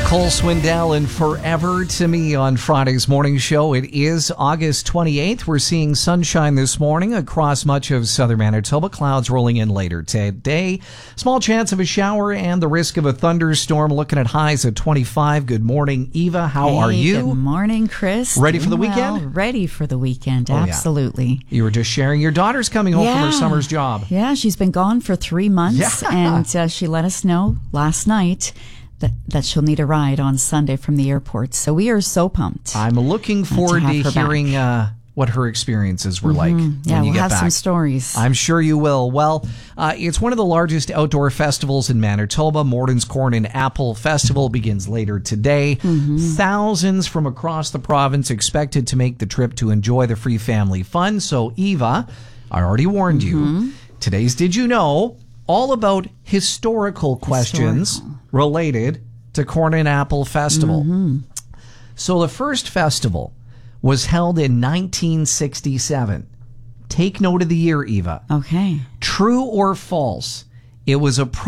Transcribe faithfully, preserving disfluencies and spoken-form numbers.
Cole Swindell and Forever to Me on Friday's morning show. It is August twenty-eighth. We're seeing sunshine this morning across much of southern Manitoba. Clouds rolling in later today. Small chance of a shower and the risk of a thunderstorm. Looking at highs at twenty-five. Good morning, Eva. How hey, are you? Good morning, Chris. Ready for the Doing weekend? well. Ready for the weekend, Oh, yeah. Absolutely. You were just sharing your daughter's coming home yeah. from her summer's job. Yeah, she's been gone for three months, Yeah. and uh, she let us know last night that, that she'll need a ride on Sunday from the airport. So we are so pumped. I'm looking forward to, to hearing uh, what her experiences were like when yeah, you we'll get have back. some stories. I'm sure you will. Well, uh, it's one of the largest outdoor festivals in Manitoba. Morton's Corn and Apple Festival begins later today. Mm-hmm. Thousands from across the province expected to make the trip to enjoy the free family fun. So, Eva, I already warned Mm-hmm. you. Today's Did You Know? All about historical questions Historical. related to Corn and Apple Festival. Mm-hmm. So the first festival was held in nineteen sixty-seven. Take note of the year, Eva. Okay. True or false? It was a